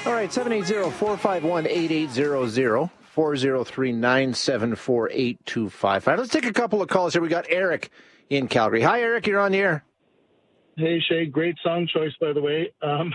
All right, 780-451-8800, 403-974-8255. Let's take a couple of calls here. We got Eric in Calgary. Hi, Eric. You're on the air. Hey, Shay. Great song choice, by the way.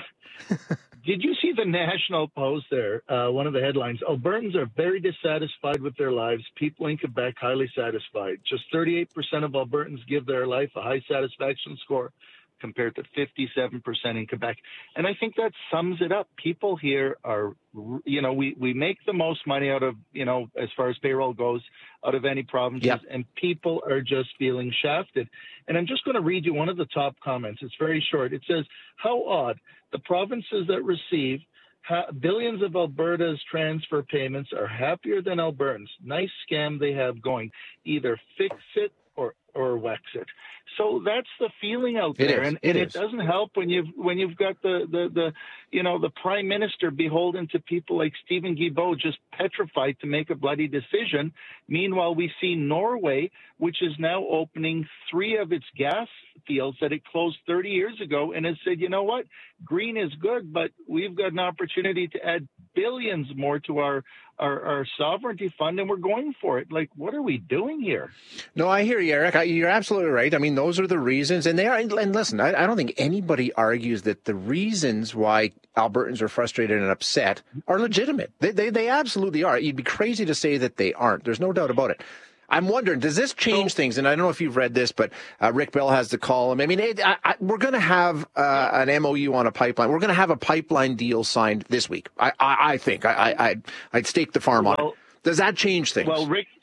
Did you see the National Post there? One of the headlines, Albertans are very dissatisfied with their lives. People in Quebec highly satisfied. Just 38% of Albertans give their life a high satisfaction score compared to 57% in Quebec. And I think that sums it up. People here are, we make the most money out of, as far as payroll goes, out of any provinces, Yep. and people are just feeling shafted. And I'm just going to read you one of the top comments. It's very short. It says, how odd. The provinces that receive billions of Alberta's transfer payments are happier than Albertans. Nice scam they have going. Either fix it or wax it. So that's the feeling out there, and it doesn't help when you've got the Prime Minister beholden to people like Stephen Guilbeault, just petrified to make a bloody decision. Meanwhile, we see Norway, which is now opening 3 of its gas fields that it closed 30 years ago, and has said, you know what, green is good, but we've got an opportunity to add billions more to our sovereignty fund, and we're going for it. Like, what are we doing here? No, I hear you, Eric. You're absolutely right. I mean, those are the reasons, and they are. And listen, I don't think anybody argues that the reasons why Albertans are frustrated and upset are legitimate. They absolutely are. You'd be crazy to say that they aren't. There's no doubt about it. I'm wondering, does this change things? And I don't know if you've read this, but Rick Bell has the column. I mean, we're going to have an MOU on a pipeline. We're going to have a pipeline deal signed this week. I think. I'd stake the farm on it. Does that change things? Well, Rick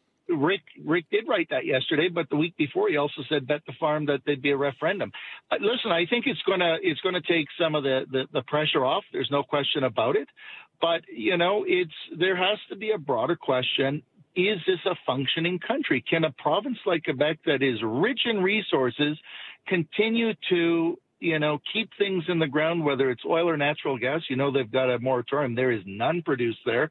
did write that yesterday, but the week before he also said bet the farm that there'd be a referendum. Listen, I think it's going to take some of the pressure off. There's no question about it. But there has to be a broader question. Is this a functioning country? Can a province like Quebec that is rich in resources continue to, keep things in the ground, whether it's oil or natural gas? They've got a moratorium. There is none produced there.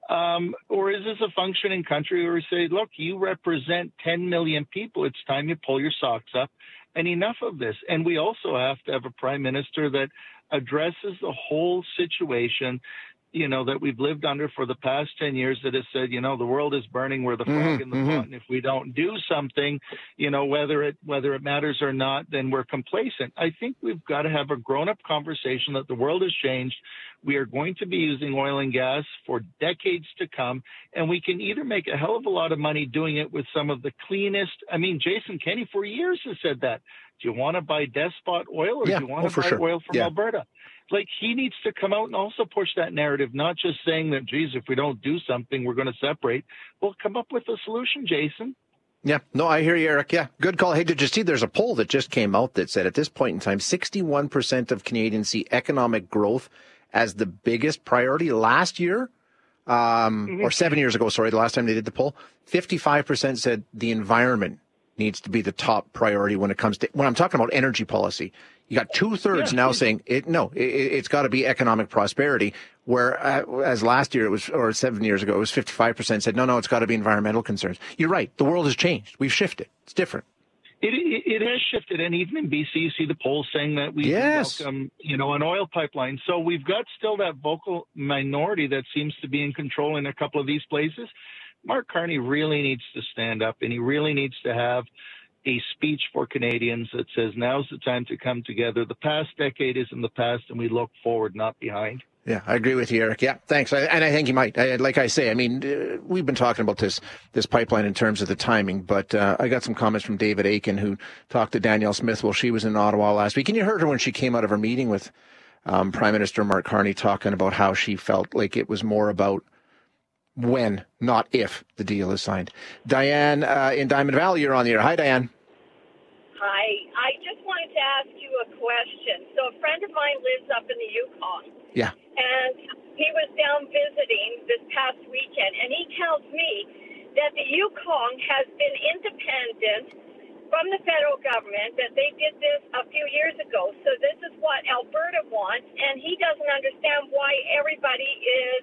Or is this a functioning country where we say, look, you represent 10 million people. It's time you pull your socks up and enough of this. And we also have to have a prime minister that addresses the whole situation that we've lived under for the past 10 years, that has said, the world is burning, we're the frog in the pot, and if we don't do something, whether it matters or not, then we're complacent. I think we've got to have a grown-up conversation that the world has changed. We are going to be using oil and gas for decades to come, and we can either make a hell of a lot of money doing it with some of the cleanest. I mean, Jason Kenney for years has said that. Do you want to buy Despot oil, or do you want to buy oil from Alberta? Like, he needs to come out and also push that narrative, not just saying that, geez, if we don't do something, we're going to separate. Well, come up with a solution, Jason. Yeah, no, I hear you, Eric. Yeah, good call. Hey, did you see there's a poll that just came out that said at this point in time, 61% of Canadians see economic growth as the biggest priority. Last year, or 7 years ago, the last time they did the poll, 55% said the environment needs to be the top priority when I'm talking about energy policy. You got 2/3 now saying it's got to be economic prosperity, where as last year or 7 years ago, it was 55% said, no, it's got to be environmental concerns. You're right. The world has changed. We've shifted. It's different. It has shifted. And even in BC, you see the polls saying that we welcome, an oil pipeline. So we've got still that vocal minority that seems to be in control in a couple of these places. Mark Carney really needs to stand up, and he really needs to have a speech for Canadians that says now's the time to come together. The past decade is in the past, and we look forward, not behind. Yeah, I agree with you, Eric. Yeah, thanks. And I think you might. Like I say, I mean, we've been talking about this pipeline in terms of the timing, but I got some comments from David Aiken, who talked to Danielle Smith while she was in Ottawa last week. And you heard her when she came out of her meeting with Prime Minister Mark Carney, talking about how she felt like it was more about when, not if, the deal is signed. Diane in Diamond Valley, you're on the air. Hi, Diane. Hi. I just wanted to ask you a question. So a friend of mine lives up in the Yukon. Yeah. And he was down visiting this past weekend, and he tells me that the Yukon has been independent from the federal government, that they did this a few years ago. So this is what Alberta wants, and he doesn't understand why everybody is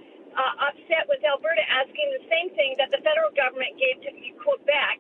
upset with Alberta asking the same thing that the federal government gave to Quebec,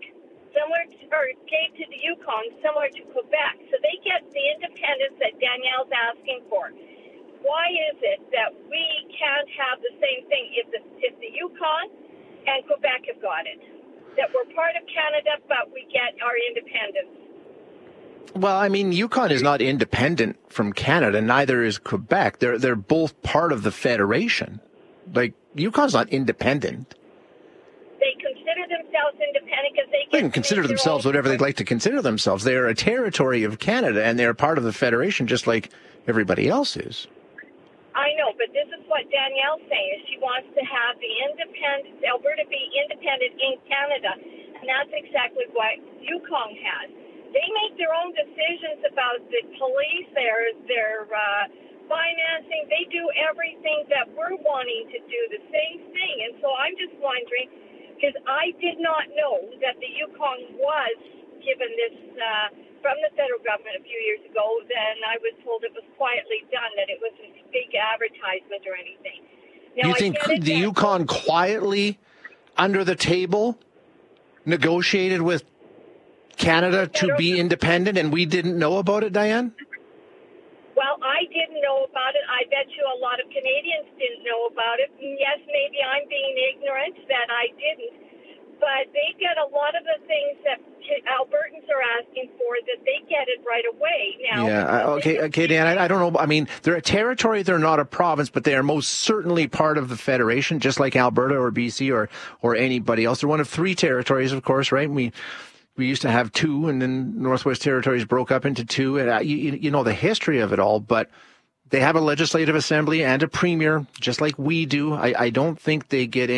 gave to the Yukon, similar to Quebec. So they get the independence that Danielle's asking for. Why is it that we can't have the same thing if the Yukon and Quebec have got it? That we're part of Canada, but we get our independence. Well, I mean, Yukon is not independent from Canada, neither is Quebec. They're both part of the Federation. Like, Yukon's not independent. They consider themselves independent because They can consider themselves whatever they'd like to consider themselves. They are a territory of Canada, and they're part of the Federation just like everybody else is. I know, but this is what Danielle's saying, is she wants to have the Alberta be independent in Canada, and that's exactly what Yukon has. They make their own decisions about the police, their financing. They do everything that we're wanting to do, the same thing. And so I'm just wondering, because I did not know that the Yukon was given this from the federal government a few years ago. Then I was told it was quietly done, that it wasn't a big advertisement or anything. Now, You think the Yukon quietly, under the table, negotiated with Canada to be independent, and we didn't know about it, Diane? Well, I didn't know about it. I bet you a lot of Canadians didn't know about it. And yes, maybe I'm being ignorant that I didn't. But they get a lot of the things that Albertans are asking for, that they get it right away. Now, yeah, okay, Dan, I don't know. I mean, they're a territory, they're not a province, but they are most certainly part of the Federation, just like Alberta or BC or anybody else. They're one of three territories, of course, right? We used to have two, and then Northwest Territories broke up into two. And you know the history of it all, but they have a legislative assembly and a premier, just like we do. I don't think they get